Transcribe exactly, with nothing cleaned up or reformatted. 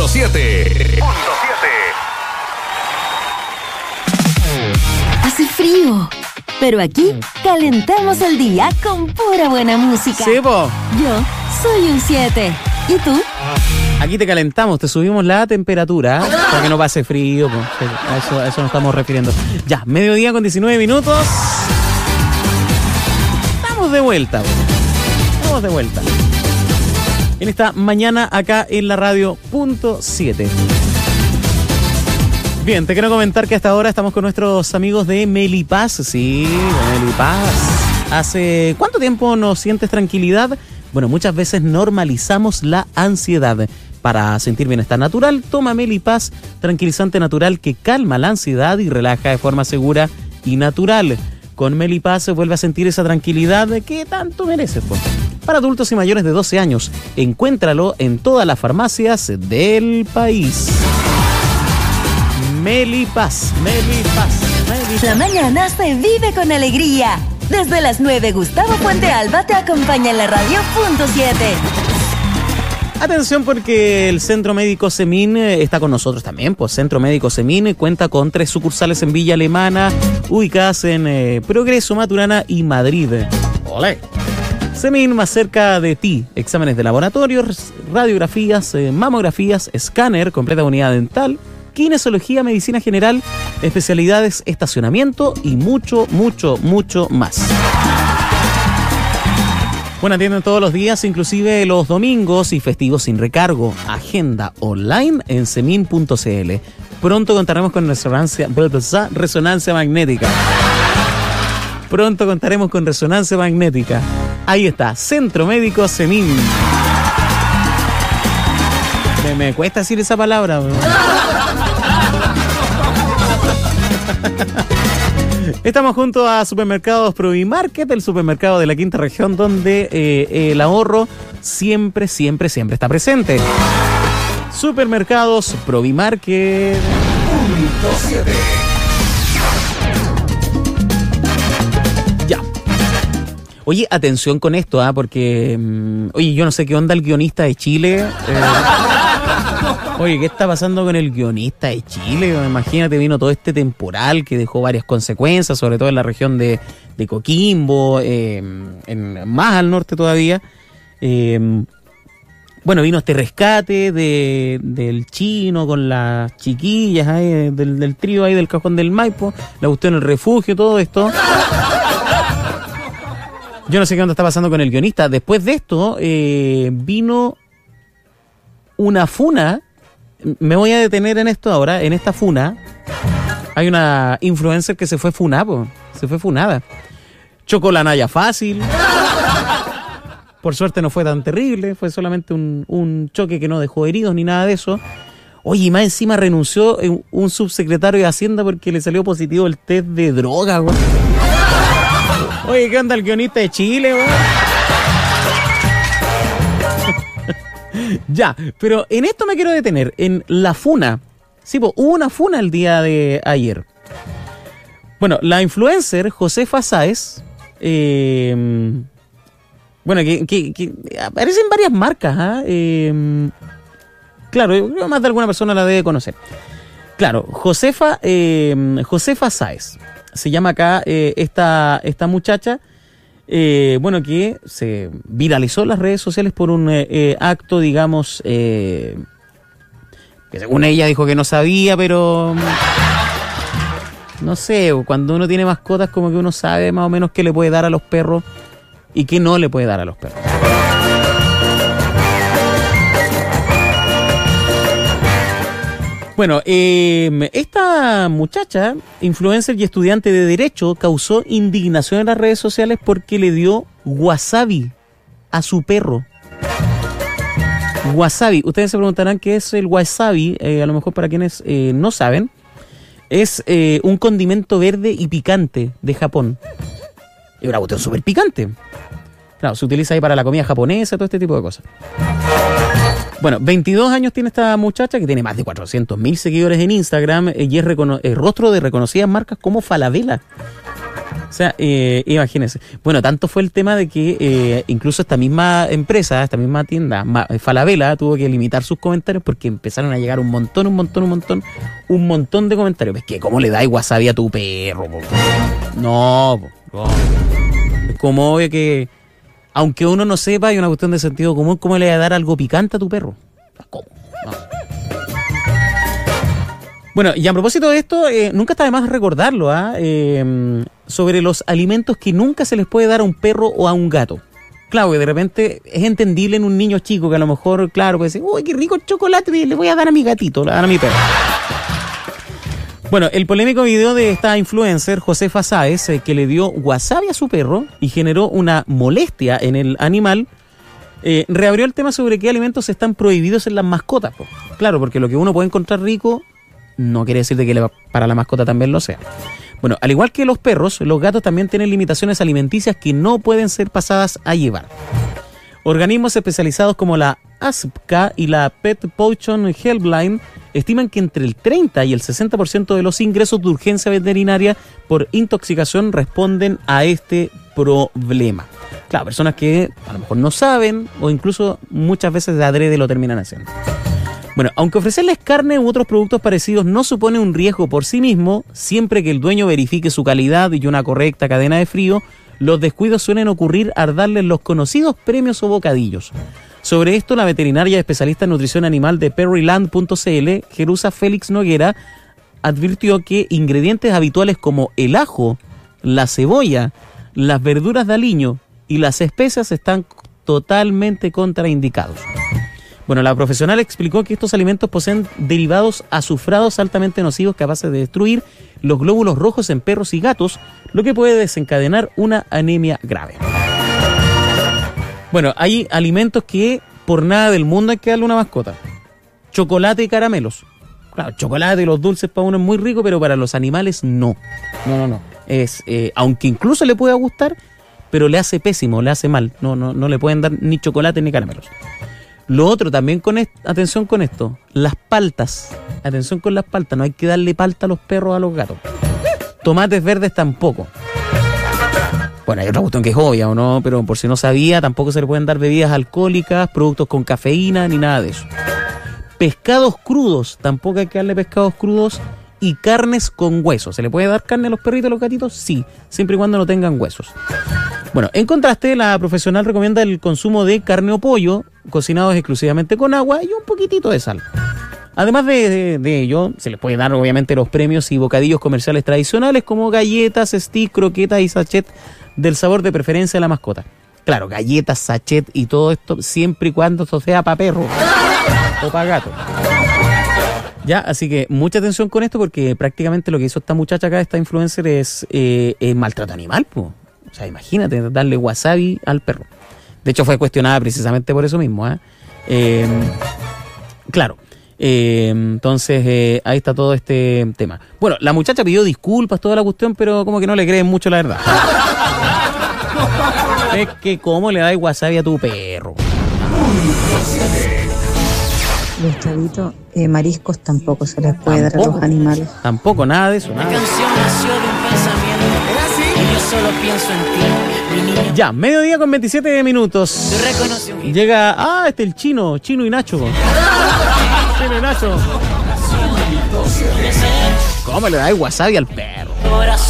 siete. Hace frío, pero aquí calentamos el día con pura buena música. Sí, po. Yo soy un siete. ¿Y tú? Aquí te calentamos, te subimos la temperatura ¿eh? Para que no pase frío. Po. A eso, a eso nos estamos refiriendo. Ya, mediodía con diecinueve minutos. Estamos de vuelta. Po. Estamos de vuelta. En esta mañana acá en la radio punto siete. Bien, te quiero comentar que hasta ahora estamos con nuestros amigos de Melipaz. Sí, Melipaz. ¿Hace cuánto tiempo no sientes tranquilidad? Bueno, muchas veces normalizamos la ansiedad. Para sentir bienestar natural, toma Melipaz, tranquilizante natural que calma la ansiedad y relaja de forma segura y natural. Con Melipaz vuelve a sentir esa tranquilidad que tanto mereces. Pues. Para adultos y mayores de doce años, encuéntralo en todas las farmacias del país. Melipaz, Melipaz, Melipaz. La mañana se vive con alegría. Desde las nueve, Gustavo Puente Alba te acompaña en la radio punto siete. Atención porque el Centro Médico Semin está con nosotros también. Pues Centro Médico Semin cuenta con tres sucursales en Villa Alemana, ubicadas en eh, Progreso, Maturana y Madrid. ¡Olé! Semin más cerca de ti. Exámenes de laboratorio, radiografías, eh, mamografías, escáner, completa unidad dental, kinesiología, medicina general, especialidades, estacionamiento y mucho, mucho, mucho más. Bueno, atienden todos los días, inclusive los domingos y festivos sin recargo. Agenda online en semin punto cl. Pronto contaremos con resonancia, resonancia magnética. Pronto contaremos con resonancia magnética. Ahí está, Centro Médico Semin. Me, me cuesta decir esa palabra. Estamos junto a Supermercados Provimarket, el supermercado de la quinta región, donde eh, el ahorro siempre, siempre, siempre está presente. Supermercados Provimarket. punto siete. Ya. Oye, atención con esto, ¿ah? Porque, mmm, oye, yo no sé qué onda el guionista de Chile. Eh, Oye, ¿qué está pasando con el guionista de Chile? Imagínate, vino todo este temporal que dejó varias consecuencias, sobre todo en la región de, de Coquimbo, eh, en, más al norte todavía. Eh, bueno, vino este rescate de, del chino con las chiquillas ahí, del, del trío ahí del Cajón del Maipo, la cuestión del refugio, todo esto. Yo no sé qué onda está pasando con el guionista. Después de esto, eh, vino una funa. Me voy a detener en esto ahora, en esta funa. Hay una influencer que se fue funada, se fue funada. Chocó la Naya fácil. Por suerte no fue tan terrible, fue solamente un, un choque que no dejó heridos ni nada de eso. Oye, y más encima renunció un subsecretario de Hacienda porque le salió positivo el test de droga, güey. Oye, ¿qué onda el guionista de Chile, güey? Ya, pero en esto me quiero detener, en la funa. Sí, pues, hubo una funa el día de ayer. Bueno, la influencer Josefa Sáez, eh, bueno, que, que, que aparecen varias marcas, ¿ah? ¿eh? Claro, más de alguna persona la debe conocer. Claro, Josefa, eh, Josefa Sáez, se llama acá eh, esta, esta muchacha. Eh, bueno, que se viralizó en las redes sociales por un eh, eh, acto, digamos, eh, que según ella dijo que no sabía, pero no sé, cuando uno tiene mascotas como que uno sabe más o menos qué le puede dar a los perros y qué no le puede dar a los perros. Bueno, eh, esta muchacha, influencer y estudiante de Derecho, causó indignación en las redes sociales porque le dio wasabi a su perro. Wasabi. Ustedes se preguntarán qué es el wasabi, eh, a lo mejor para quienes eh, no saben. Es eh, un condimento verde y picante de Japón. Es una cuestión súper picante. Claro, se utiliza ahí para la comida japonesa, todo este tipo de cosas. Bueno, veintidós años tiene esta muchacha que tiene más de cuatrocientos mil seguidores en Instagram y es recono- el rostro de reconocidas marcas como Falabella. O sea, eh, imagínense. Bueno, tanto fue el tema de que eh, incluso esta misma empresa, esta misma tienda, Ma- Falabella, tuvo que limitar sus comentarios porque empezaron a llegar un montón, un montón, un montón, un montón de comentarios. Es que, ¿cómo le das wasabi a tu perro? Po? No, po, no. Es como obvio que, aunque uno no sepa, hay una cuestión de sentido común, ¿cómo le vas a dar algo picante a tu perro? ¿Cómo? No. Bueno, y a propósito de esto, eh, nunca está de más recordarlo, ¿ah? Eh, sobre los alimentos que nunca se les puede dar a un perro o a un gato. Claro, que de repente es entendible en un niño chico que a lo mejor, claro, puede decir, uy, qué rico el chocolate, le voy a dar a mi gatito, le voy a dar a mi perro. Bueno, el polémico video de esta influencer, Josefa Sáez, eh, que le dio wasabi a su perro y generó una molestia en el animal, eh, reabrió el tema sobre qué alimentos están prohibidos en las mascotas. Po. Claro, porque lo que uno puede encontrar rico no quiere decir de que le, para la mascota también lo sea. Bueno, al igual que los perros, los gatos también tienen limitaciones alimenticias que no pueden ser pasadas a llevar. Organismos especializados como la A S P C A y la Pet Poison Helpline estiman que entre el treinta y el sesenta por ciento de los ingresos de urgencia veterinaria por intoxicación responden a este problema. Claro, personas que a lo mejor no saben o incluso muchas veces de adrede lo terminan haciendo. Bueno, aunque ofrecerles carne u otros productos parecidos no supone un riesgo por sí mismo, siempre que el dueño verifique su calidad y una correcta cadena de frío, los descuidos suelen ocurrir al darles los conocidos premios o bocadillos. Sobre esto, la veterinaria especialista en nutrición animal de perryland punto c l, Jerusa Félix Noguera, advirtió que ingredientes habituales como el ajo, la cebolla, las verduras de aliño y las especias están totalmente contraindicados. Bueno, la profesional explicó que estos alimentos poseen derivados azufrados altamente nocivos capaces de destruir los glóbulos rojos en perros y gatos, lo que puede desencadenar una anemia grave. Bueno, hay alimentos que por nada del mundo hay que darle una mascota. Chocolate y caramelos. Claro, chocolate y los dulces para uno es muy rico, pero para los animales no. No, no, no. Es, eh, aunque incluso le pueda gustar, pero le hace pésimo, le hace mal. No, no, no le pueden dar ni chocolate ni caramelos. Lo otro también, con est- atención con esto, las paltas. Atención con las paltas, no hay que darle palta a los perros o a los gatos. Tomates verdes tampoco. Bueno, hay otra cuestión que es obvia, ¿o no? Pero por si no sabía, tampoco se le pueden dar bebidas alcohólicas, productos con cafeína, ni nada de eso. Pescados crudos, tampoco hay que darle pescados crudos. Y carnes con huesos. ¿Se le puede dar carne a los perritos y a los gatitos? Sí, siempre y cuando no tengan huesos. Bueno, en contraste, la profesional recomienda el consumo de carne o pollo, cocinados exclusivamente con agua y un poquitito de sal. Además de, de, de ello, se les puede dar obviamente los premios y bocadillos comerciales tradicionales como galletas, stick, croquetas y sachet del sabor de preferencia de la mascota. Claro, galletas, sachet y todo esto siempre y cuando esto sea para perro o para gato. Ya, así que mucha atención con esto porque prácticamente lo que hizo esta muchacha acá, esta influencer, es eh, eh, maltrato animal, po. O sea, imagínate darle wasabi al perro. De hecho, fue cuestionada precisamente por eso mismo, ¿eh? Eh, claro. Eh, entonces, eh, ahí está todo este tema. Bueno, la muchacha pidió disculpas, toda la cuestión, pero como que no le creen mucho la verdad. Es que cómo le das wasabi a tu perro. Los chavitos, eh, mariscos tampoco se les puede dar a los animales. Tampoco, nada de eso. Nada. La canción nació de un pensamiento. Y yo solo pienso en ti, mi niño. Ya, mediodía con veintisiete minutos. Yo reconocí un hit. Llega, ah, este el chino, Chino y Nacho. Chino y Nacho. ¿Cómo le da wasabi al perro? Corazón.